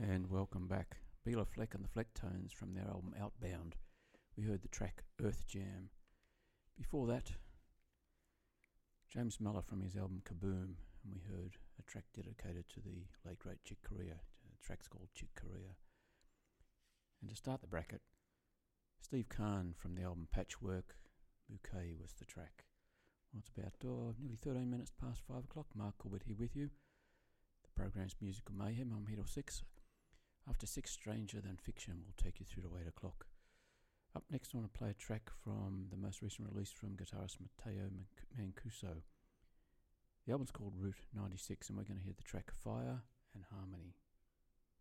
And welcome back. Bela Fleck and the Flecktones from their album Outbound. We heard the track Earth Jam. Before that, James Muller from his album Kaboom, and we heard a track dedicated to the late great Chick Corea. The track's called Chick Corea. And to start the bracket, Steve Kahn from the album Patchwork, Bouquet was the track. Well, it's about nearly 13 minutes past 5 o'clock. Mark Corbett here with you. The program's Musical Mayhem. I'm here till 6. After 6, Stranger Than Fiction will take you through to 8 o'clock. Up next, I want to play a track from the most recent release from guitarist Matteo Mancuso. The album's called Route 96, and we're going to hear the track Fire and Harmony.